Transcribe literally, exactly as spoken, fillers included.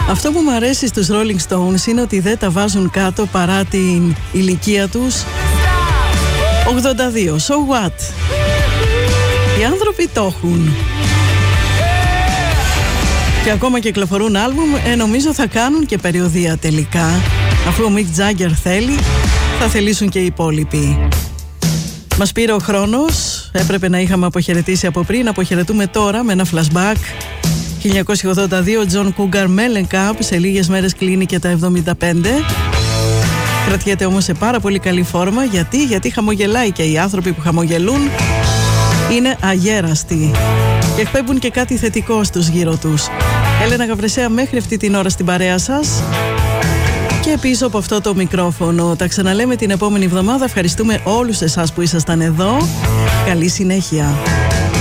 Αυτό που μου αρέσει στους Rolling Stones είναι ότι δεν τα βάζουν κάτω παρά την ηλικία τους. ογδόντα δύο, so what? Οι άνθρωποι το έχουν. Και ακόμα κυκλοφορούν άλμπουμ, ε, νομίζω θα κάνουν και περιοδεία τελικά. Αφού ο Mick Jagger θέλει, θα θελήσουν και οι υπόλοιποι. Μας πήρε ο χρόνος, έπρεπε να είχαμε αποχαιρετήσει από πριν, αποχαιρετούμε τώρα με ένα flashback. χίλια εννιακόσια ογδόντα δύο, John Cougar Mellencamp, σε λίγες μέρες κλείνει και τα εβδομήντα πέντε. Κρατιέται όμως σε πάρα πολύ καλή φόρμα. Γιατί, γιατί χαμογελάει, και οι άνθρωποι που χαμογελούν είναι αγέραστοι και εκπέμπουν και κάτι θετικό στους γύρω τους. Έλενα Γαβρεσέα μέχρι αυτή την ώρα στην παρέα σας και πίσω από αυτό το μικρόφωνο. Τα ξαναλέμε την επόμενη εβδομάδα. Ευχαριστούμε όλους εσάς που ήσασταν εδώ. Καλή συνέχεια.